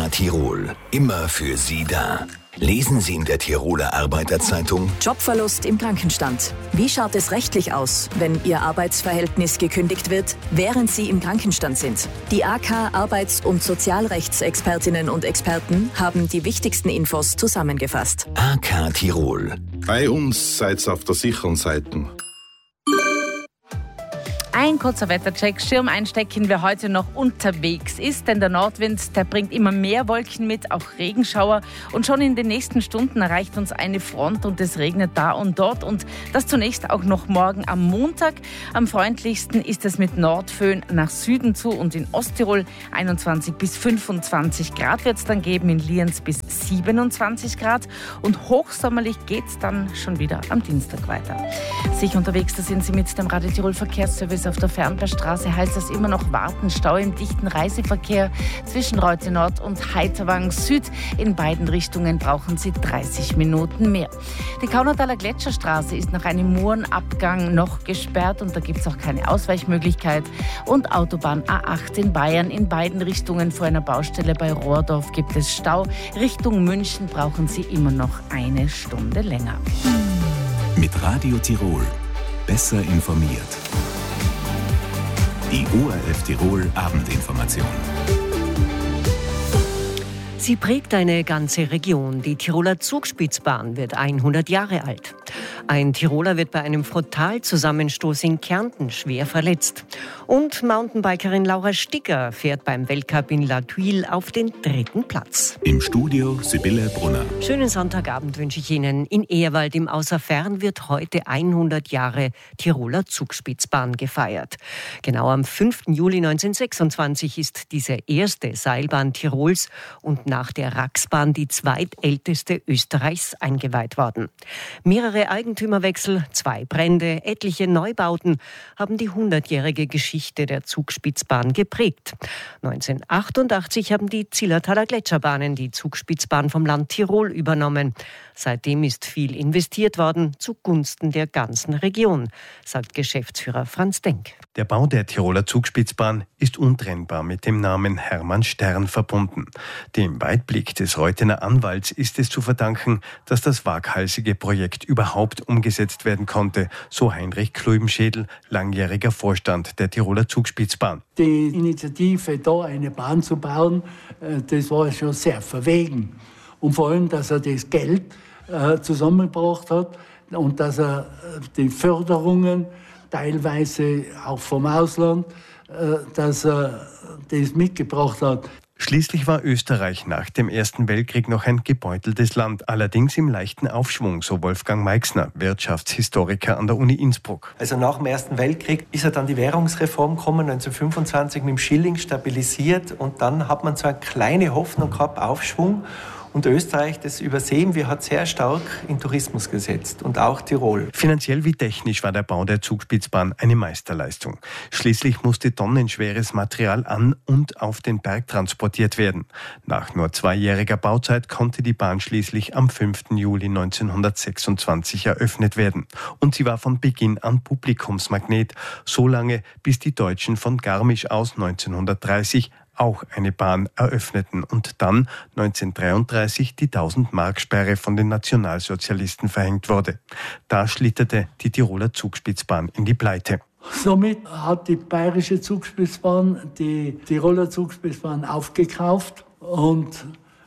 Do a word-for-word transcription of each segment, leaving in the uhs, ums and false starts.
K Tirol, immer für Sie da. Lesen Sie in der Tiroler Arbeiterzeitung: Jobverlust im Krankenstand. Wie schaut es rechtlich aus, wenn Ihr Arbeitsverhältnis gekündigt wird, während Sie im Krankenstand sind? Die A K Arbeits- und Sozialrechtsexpertinnen und Experten haben die wichtigsten Infos zusammengefasst. A K Tirol. Bei uns seid's auf der sicheren Seite. Ein kurzer Wettercheck. Schirm einstecken, wer heute noch unterwegs ist, denn der Nordwind, der bringt immer mehr Wolken mit, auch Regenschauer. Und schon in den nächsten Stunden erreicht uns eine Front und es regnet da und dort. Und das zunächst auch noch morgen am Montag. Am freundlichsten ist es mit Nordföhn nach Süden zu und in Osttirol einundzwanzig bis fünfundzwanzig Grad wird es dann geben, in Lienz bis siebenundzwanzig Grad. Und hochsommerlich geht es dann schon wieder am Dienstag weiter. Sich unterwegs, da sind Sie mit dem Radio Tirol Verkehrsservice. Auf der Fernbergstraße heißt es immer noch warten. Stau im dichten Reiseverkehr zwischen Reute Nord und Heiterwang Süd. In beiden Richtungen brauchen Sie dreißig Minuten mehr. Die Kaunertaler Gletscherstraße ist nach einem Murenabgang noch gesperrt und da gibt es auch keine Ausweichmöglichkeit. Und Autobahn A acht in Bayern in beiden Richtungen vor einer Baustelle bei Rohrdorf gibt es Stau. Richtung München brauchen Sie immer noch eine Stunde länger. Mit Radio Tirol. Besser informiert. Die O R F Tirol Abendinformation. Sie prägt eine ganze Region. Die Tiroler Zugspitzbahn wird hundert Jahre alt. Ein Tiroler wird bei einem Frontalzusammenstoß in Kärnten schwer verletzt. Und Mountainbikerin Laura Sticker fährt beim Weltcup in La Thuile auf den dritten Platz. Im Studio Sibylle Brunner. Schönen Sonntagabend wünsche ich Ihnen. In Ehrwald im Außerfern wird heute hundert Jahre Tiroler Zugspitzbahn gefeiert. Genau am fünften Juli neunzehnhundertsechsundzwanzig ist diese erste Seilbahn Tirols und nach der Raxbahn die zweitälteste Österreichs eingeweiht worden. Mehrere Eigentümerwechsel, zwei Brände, etliche Neubauten haben die hundertjährige Geschichte der Zugspitzbahn geprägt. neunzehnhundertachtundachtzig haben die Zillertaler Gletscherbahnen die Zugspitzbahn vom Land Tirol übernommen. Seitdem ist viel investiert worden zugunsten der ganzen Region, sagt Geschäftsführer Franz Denk. Der Bau der Tiroler Zugspitzbahn ist untrennbar mit dem Namen Hermann Stern verbunden. Dem Weitblick des Reuthener Anwalts ist es zu verdanken, dass das waghalsige Projekt überhaupt umgesetzt werden konnte, so Heinrich Kluibenschädel, langjähriger Vorstand der Tiroler Zugspitzbahn. Die Initiative, da eine Bahn zu bauen, das war schon sehr verwegen. Und vor allem, dass er das Geld äh, zusammengebracht hat und dass er die Förderungen, teilweise auch vom Ausland, äh, dass er das mitgebracht hat. Schließlich war Österreich nach dem Ersten Weltkrieg noch ein gebeuteltes Land, allerdings im leichten Aufschwung, so Wolfgang Meixner, Wirtschaftshistoriker an der Uni Innsbruck. Also nach dem Ersten Weltkrieg ist ja dann die Währungsreform gekommen, neunzehnhundertfünfundzwanzig mit dem Schilling stabilisiert und dann hat man so eine kleine Hoffnung gehabt, Aufschwung. Und Österreich, das übersehen wir, hat sehr stark in Tourismus gesetzt und auch Tirol. Finanziell wie technisch war der Bau der Zugspitzbahn eine Meisterleistung. Schließlich musste tonnenschweres Material an und auf den Berg transportiert werden. Nach nur zweijähriger Bauzeit konnte die Bahn schließlich am fünften Juli neunzehnhundertsechsundzwanzig eröffnet werden. Und sie war von Beginn an Publikumsmagnet, so lange bis die Deutschen von Garmisch aus neunzehnhundertdreißig auch eine Bahn eröffneten und dann neunzehnhundertdreiunddreißig die tausend-Mark-Sperre von den Nationalsozialisten verhängt wurde. Da schlitterte die Tiroler Zugspitzbahn in die Pleite. Somit hat die bayerische Zugspitzbahn die Tiroler Zugspitzbahn aufgekauft und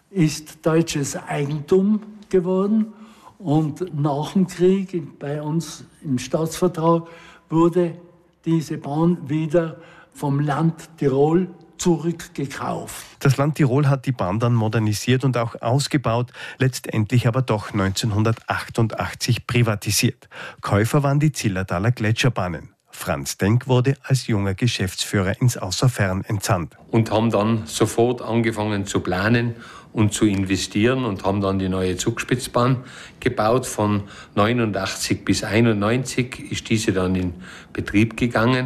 ist deutsches Eigentum geworden. Und nach dem Krieg bei uns im Staatsvertrag wurde diese Bahn wieder vom Land Tirol zurückgekauft. Das Land Tirol hat die Bahn dann modernisiert und auch ausgebaut, letztendlich aber doch neunzehnhundertachtundachtzig privatisiert. Käufer waren die Zillertaler Gletscherbahnen. Franz Denk wurde als junger Geschäftsführer ins Außerfern entsandt. Und haben dann sofort angefangen zu planen und zu investieren und haben dann die neue Zugspitzbahn gebaut. Von neunundachtzig bis einundneunzig ist diese dann in Betrieb gegangen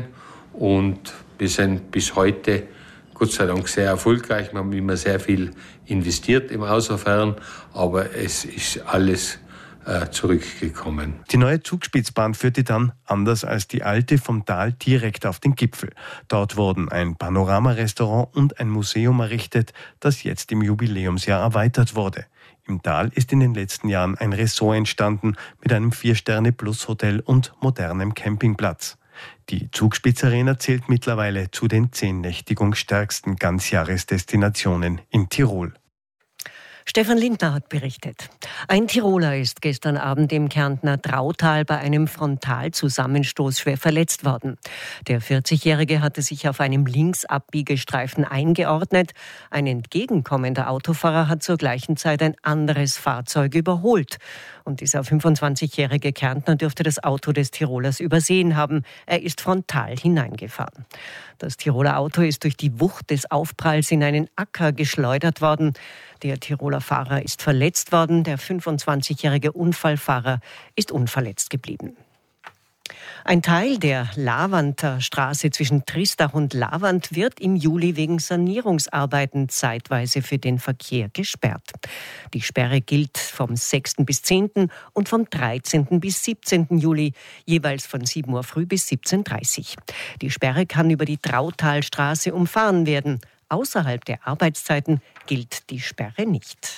und wir sind bis heute Gott sei Dank sehr erfolgreich. Wir haben immer sehr viel investiert im Außerfern, aber es ist alles äh, zurückgekommen. Die neue Zugspitzbahn führte dann, anders als die alte, vom Tal direkt auf den Gipfel. Dort wurden ein Panoramarestaurant und ein Museum errichtet, das jetzt im Jubiläumsjahr erweitert wurde. Im Tal ist in den letzten Jahren ein Ressort entstanden mit einem Vier-Sterne-Plus-Hotel und modernem Campingplatz. Die Zugspitz-Arena zählt mittlerweile zu den zehn nächtigungsstärksten Ganzjahresdestinationen in Tirol. Stefan Lindner hat berichtet. Ein Tiroler ist gestern Abend im Kärntner Drautal bei einem Frontalzusammenstoß schwer verletzt worden. Der vierzigjährige hatte sich auf einem Linksabbiegestreifen eingeordnet. Ein entgegenkommender Autofahrer hat zur gleichen Zeit ein anderes Fahrzeug überholt. Und dieser fünfundzwanzigjährige Kärntner dürfte das Auto des Tirolers übersehen haben. Er ist frontal hineingefahren. Das Tiroler Auto ist durch die Wucht des Aufpralls in einen Acker geschleudert worden. Der Tiroler Fahrer ist verletzt worden. Der fünfundzwanzigjährige Unfallfahrer ist unverletzt geblieben. Ein Teil der Lavanter Straße zwischen Tristach und Lavant wird im Juli wegen Sanierungsarbeiten zeitweise für den Verkehr gesperrt. Die Sperre gilt vom sechsten bis zehnten und vom dreizehnten bis siebzehnten Juli, jeweils von sieben Uhr früh bis siebzehn Uhr dreißig. Die Sperre kann über die Drautalstraße umfahren werden. Außerhalb der Arbeitszeiten gilt die Sperre nicht.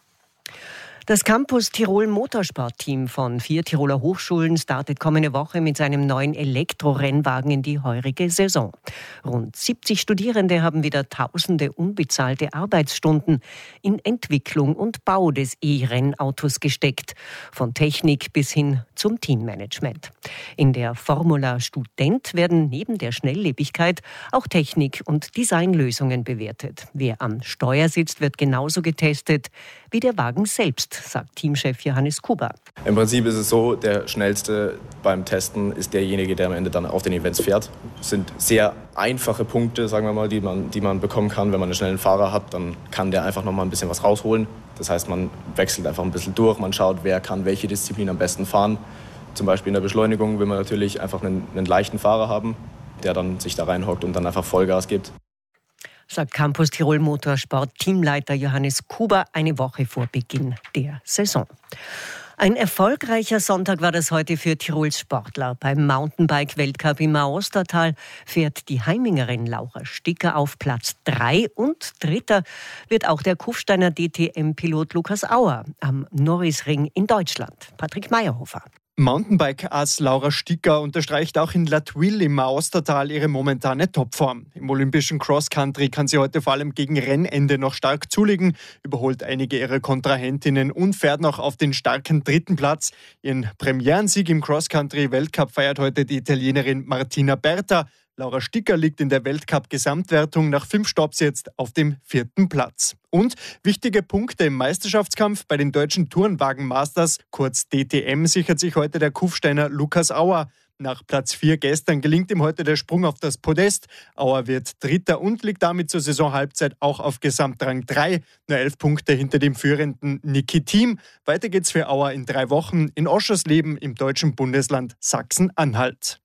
Das Campus Tirol Motorsportteam von vier Tiroler Hochschulen startet kommende Woche mit seinem neuen Elektrorennwagen in die heurige Saison. Rund siebzig Studierende haben wieder tausende unbezahlte Arbeitsstunden in Entwicklung und Bau des E-Rennautos gesteckt, von Technik bis hin zum Teammanagement. In der Formula Student werden neben der Schnelllebigkeit auch Technik und Designlösungen bewertet. Wer am Steuer sitzt, wird genauso getestet wie der Wagen selbst, sagt Teamchef Johannes Kuber. Im Prinzip ist es so, der Schnellste beim Testen ist derjenige, der am Ende dann auf den Events fährt. Es sind sehr einfache Punkte, sagen wir mal, die man, die man bekommen kann. Wenn man einen schnellen Fahrer hat, dann kann der einfach noch mal ein bisschen was rausholen. Das heißt, man wechselt einfach ein bisschen durch, man schaut, wer kann welche Disziplin am besten fahren. Zum Beispiel in der Beschleunigung will man natürlich einfach einen, einen leichten Fahrer haben, der dann sich da reinhockt und dann einfach Vollgas gibt. Sagt Campus Tirol Motorsport Teamleiter Johannes Kuber eine Woche vor Beginn der Saison. Ein erfolgreicher Sonntag war das heute für Tirols Sportler. Beim Mountainbike-Weltcup im Aostatal fährt die Heimingerin Laura Sticker auf Platz drei und dritter wird auch der Kufsteiner D T M-Pilot Lukas Auer am Norrisring in Deutschland. Patrick Meyerhofer. Mountainbike-Ass Laura Sticker unterstreicht auch in Latwil im Aostatal ihre momentane Topform. Im olympischen Cross-Country kann sie heute vor allem gegen Rennende noch stark zulegen, überholt einige ihrer Kontrahentinnen und fährt noch auf den starken dritten Platz. Ihren Premierensieg im Cross-Country-Weltcup feiert heute die Italienerin Martina Berta. Laura Sticker liegt in der Weltcup-Gesamtwertung nach fünf Stopps jetzt auf dem vierten Platz. Und wichtige Punkte im Meisterschaftskampf bei den deutschen Tourenwagen-Masters, kurz D T M, sichert sich heute der Kufsteiner Lukas Auer. Nach Platz vier gestern gelingt ihm heute der Sprung auf das Podest. Auer wird Dritter und liegt damit zur Saisonhalbzeit auch auf Gesamtrang drei. Nur elf Punkte hinter dem führenden Niki Thiem. Weiter geht's für Auer in drei Wochen in Oschersleben im deutschen Bundesland Sachsen-Anhalt.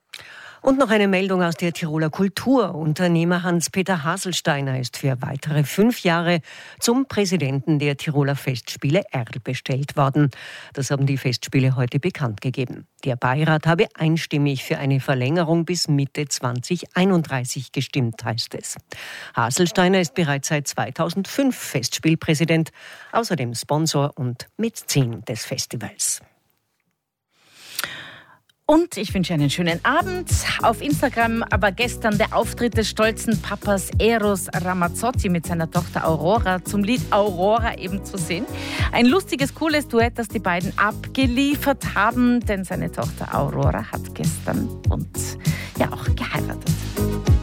Und noch eine Meldung aus der Tiroler Kultur. Unternehmer Hans-Peter Haselsteiner ist für weitere fünf Jahre zum Präsidenten der Tiroler Festspiele Erl bestellt worden. Das haben die Festspiele heute bekannt gegeben. Der Beirat habe einstimmig für eine Verlängerung bis Mitte zwanzig einunddreißig gestimmt, heißt es. Haselsteiner ist bereits seit zweitausendfünf Festspielpräsident, außerdem Sponsor und Mäzen des Festivals. Und ich wünsche einen schönen Abend. Auf Instagram aber gestern der Auftritt des stolzen Papas Eros Ramazzotti mit seiner Tochter Aurora zum Lied Aurora eben zu sehen. Ein lustiges, cooles Duett, das die beiden abgeliefert haben, denn seine Tochter Aurora hat gestern und ja auch geheiratet.